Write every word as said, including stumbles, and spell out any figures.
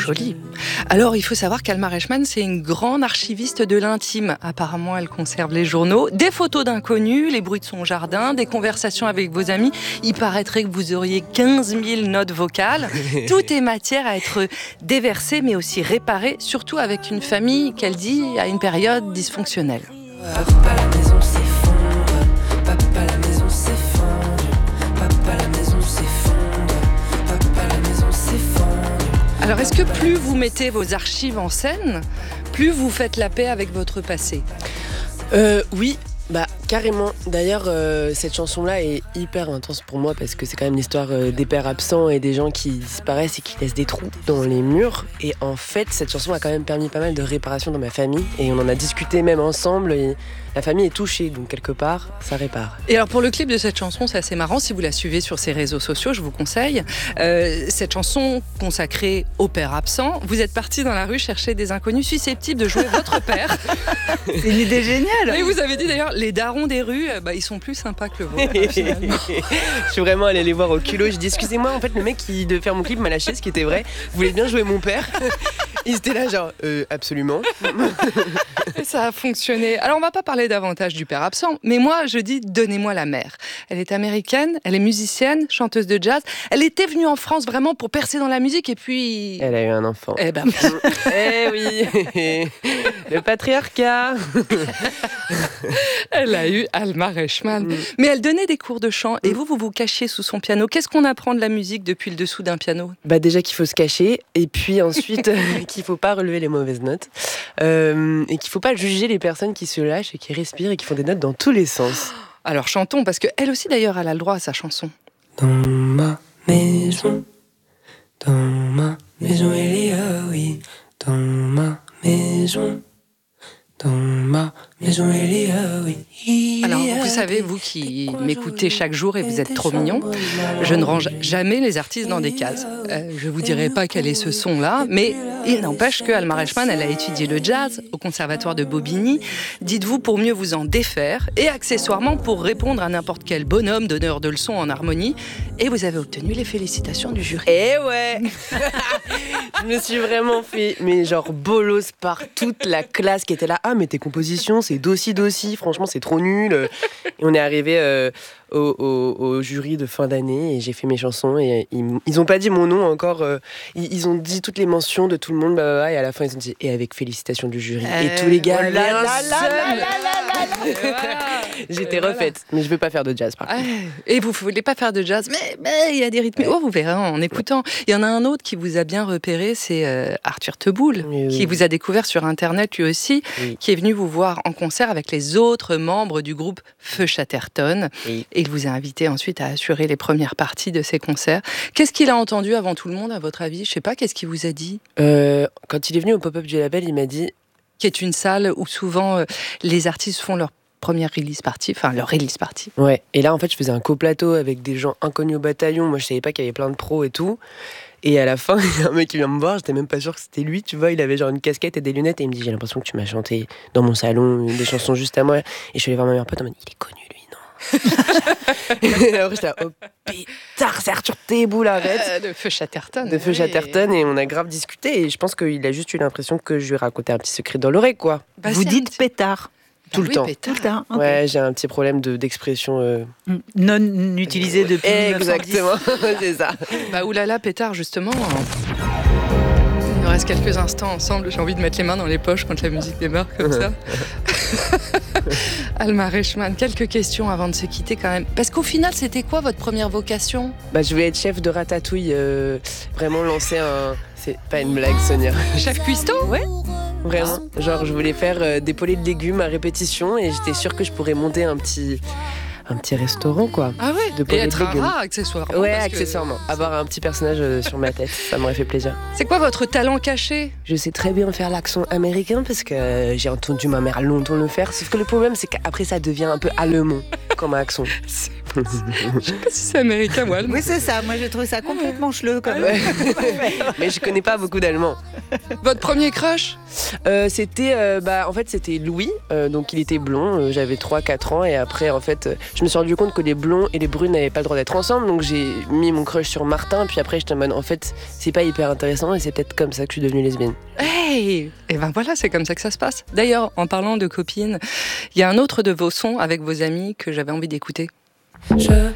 Joli. Alors, il faut savoir qu'Alma Reichmann, c'est une grande archiviste de l'intime. Apparemment, elle conserve les journaux, des photos d'inconnus, les bruits de son jardin, des conversations avec vos amis. Il paraîtrait que vous auriez quinze mille notes vocales. Tout est matière à être déversée, mais aussi réparée, surtout avec une famille qu'elle dit à une période dysfonctionnelle. Papa, la maison s'effondre. Papa, la maison s'effondre. Papa, la maison s'effondre. Papa, la maison s'effondre. Alors, est-ce que plus vous mettez vos archives en scène, plus vous faites la paix avec votre passé ? Euh, oui, bah carrément. D'ailleurs, euh, cette chanson-là est hyper intense pour moi parce que c'est quand même l'histoire euh, des pères absents et des gens qui disparaissent et qui laissent des trous dans les murs. Et en fait, cette chanson a quand même permis pas mal de réparations dans ma famille et on en a discuté même ensemble. Et la famille est touchée, donc quelque part, ça répare. Et alors pour le clip de cette chanson, c'est assez marrant, si vous la suivez sur ses réseaux sociaux, je vous conseille. Euh, cette chanson consacrée au père absent, vous êtes parti dans la rue chercher des inconnus susceptibles de jouer votre père. C'est une idée géniale. Et vous avez dit d'ailleurs, les darons des rues, bah, ils sont plus sympas que le vôtre. Finalement. Je suis vraiment allée les voir au culot. Je dis excusez-moi, en fait le mec qui devait faire mon clip m'a lâché, ce qui était vrai. Vous voulez bien jouer mon père? Ils étaient là genre euh, absolument. Et ça a fonctionné. Alors on va pas parler davantage du père absent, mais moi je dis donnez-moi la mère. Elle est américaine, elle est musicienne, chanteuse de jazz. Elle était venue en France vraiment pour percer dans la musique et puis... Elle a eu un enfant. Eh ben, eh oui, le patriarcat. Elle a eu Alma Reichmann. Mm. Mais elle donnait des cours de chant et vous, vous vous cachiez sous son piano. Qu'est-ce qu'on apprend de la musique depuis le dessous d'un piano? Bah déjà qu'il faut se cacher et puis ensuite qu'il faut pas relever les mauvaises notes euh, et qu'il faut pas juger les personnes qui se lâchent et qui respirent et qui font des notes dans tous les sens. Alors chantons, parce qu'elle aussi d'ailleurs elle a le droit à sa chanson. Dans ma maison, dans ma maison il y a oui, dans ma maison. Dans ma maison, il y a, oui. Il Alors, y a vous savez, vous qui m'écoutez chaque jour et vous êtes trop mignon, je ne range jamais les artistes dans des cases. Euh, je vous dirai pas quel est ce son-là, mais il n'empêche que Alma Reichmann, elle a étudié le jazz au conservatoire de Bobigny. Dites-vous pour mieux vous en défaire et accessoirement pour répondre à n'importe quel bonhomme donneur de leçons en harmonie. Et vous avez obtenu les félicitations du jury. Eh ouais. Je me suis vraiment fait, mais genre bolos par toute la classe qui était là. Ah, mais tes compositions, c'est dossi dossi, franchement, c'est trop nul. Et on est arrivé euh, au, au, au jury de fin d'année et j'ai fait mes chansons et ils, ils ont pas dit mon nom encore. Euh, ils, ils ont dit toutes les mentions de tout le monde, bah, bah, bah, et à la fin ils ont dit et avec félicitations du jury. Euh, et tous les gars, oh là là là là là là j'étais refaite, mais je veux pas faire de jazz par contre. Et vous voulez pas faire de jazz, mais mais il y a des rythmes. Oh, vous verrez en écoutant. Il y en a un autre qui vous a bien repéré, c'est euh, Arthur Teboul, oui, qui oui. vous a découvert sur Internet lui aussi, oui. qui est venu vous voir en concert avec les autres membres du groupe Feu Chatterton. Oui. Et il vous a invité ensuite à assurer les premières parties de ses concerts. Qu'est-ce qu'il a entendu avant tout le monde, à votre avis? Je sais pas, qu'est-ce qu'il vous a dit? euh, Quand il est venu au pop-up du label, il m'a dit... Qui est une salle où souvent euh, les artistes font leur première release party, enfin leur release party. Ouais, et là en fait je faisais un coplateau avec des gens inconnus au bataillon, moi je savais pas qu'il y avait plein de pros et tout. Et à la fin, il y a un mec qui vient me voir, j'étais même pas sûre que c'était lui, tu vois, il avait genre une casquette et des lunettes et il me dit j'ai l'impression que tu m'as chanté dans mon salon des chansons juste à moi. Et je suis allée voir ma meilleure pote, elle m'a dit il est connu lui, non? Et après j'étais là, oh pétard, c'est Arthur Teboul, arrête. Euh, de Feu Chatterton. De Feu oui. Chatterton, et on a grave discuté et je pense qu'il a juste eu l'impression que je lui racontais un petit secret dans l'oreille, quoi. Bah, vous dites petit... pétard. Tout, ah le oui, Tout le temps. Okay. Ouais, j'ai un petit problème de, d'expression. Euh... Non utilisé depuis Exactement, c'est ça. Bah oulala, pétard, justement. Il nous reste quelques instants ensemble. J'ai envie de mettre les mains dans les poches quand la musique démarre comme ça. Alma Reichmann, quelques questions avant de se quitter quand même. Parce qu'au final, c'était quoi votre première vocation? Bah, je voulais être chef de Ratatouille. Euh, vraiment lancer un... C'est pas une blague, Sonia. Chef cuistot? Ouais. Vraiment, genre je voulais faire euh, des poêlées de légumes à répétition et j'étais sûre que je pourrais monter un petit, un petit restaurant quoi. Ah ouais. De et être de un rat accessoirement. Ouais, accessoirement. Que... Avoir un petit personnage euh, sur ma tête, ça m'aurait fait plaisir. C'est quoi votre talent caché? Je sais très bien faire l'accent américain parce que euh, j'ai entendu ma mère longtemps le faire. Sauf que le problème c'est qu'après ça devient un peu allemand comme accent. Je sais pas si c'est américain ou allemand. Oui, c'est ça. Moi, j'ai trouvé ça complètement cheleux quand même. Ouais. Mais je connais pas beaucoup d'allemand. Votre premier crush? euh, C'était, euh, bah, en fait, c'était Louis. Euh, donc, il était blond. Euh, j'avais trois quatre ans. Et après, en fait, je me suis rendu compte que les blonds et les brunes n'avaient pas le droit d'être ensemble, donc j'ai mis mon crush sur Martin, puis après j'étais en mode en fait c'est pas hyper intéressant et c'est peut-être comme ça que je suis devenue lesbienne. Hey, et ben voilà, c'est comme ça que ça se passe. D'ailleurs, en parlant de copines, il y a un autre de vos sons avec vos amis que j'avais envie d'écouter. Je